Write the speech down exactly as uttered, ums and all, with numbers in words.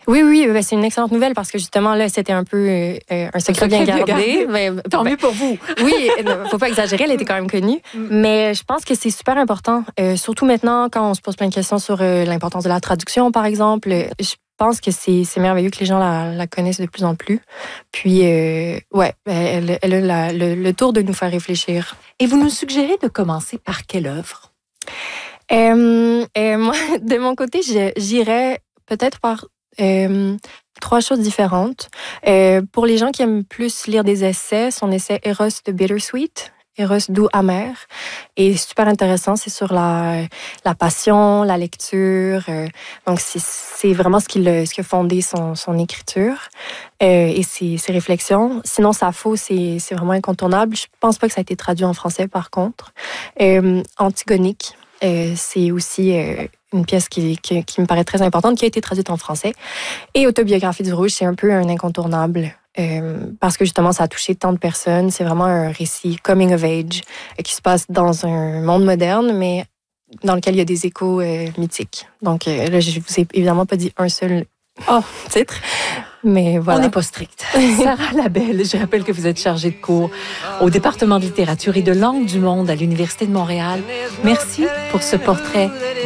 Oui, oui, ben, c'est une excellente nouvelle parce que justement, là, c'était un peu euh, un secret bien gardé. gardé. Mais, Tant ben, mieux pour vous. Oui, il ne faut pas exagérer, elle était quand même connue. Mm. Mais je pense que c'est super important, euh, surtout maintenant quand on se pose plein de questions sur euh, l'importance de la traduction, par exemple. Je pense que c'est, c'est merveilleux que les gens la, la connaissent de plus en plus. Puis, euh, ouais, elle, elle a la, le, le tour de nous faire réfléchir. Et vous nous suggérez de commencer par quelle œuvre? Euh, euh, moi, de mon côté, je, j'irais peut-être par euh, trois choses différentes. Euh, pour les gens qui aiment plus lire des essais, son essai Eros de Bittersweet, Eros doux amer, est super intéressant. C'est sur la, la passion, la lecture. Euh, donc, c'est, c'est vraiment ce qui, le, ce qui a fondé son, son écriture euh, et ses, ses réflexions. Sinon, Sappho, c'est, c'est vraiment incontournable. Je pense pas que ça a été traduit en français, par contre. Euh, Antigonique. Euh, c'est aussi euh, une pièce qui, qui, qui me paraît très importante, qui a été traduite en français. Et Autobiographie du Rouge, c'est un peu un incontournable euh, parce que justement, ça a touché tant de personnes. C'est vraiment un récit coming of age euh, qui se passe dans un monde moderne, mais dans lequel il y a des échos euh, mythiques. Donc euh, là, je vous ai évidemment pas dit un seul oh, titre. Mais voilà. On n'est pas strict. Sarah Labelle, je rappelle que vous êtes chargée de cours au département de littérature et de langue du monde à l'Université de Montréal. Merci pour ce portrait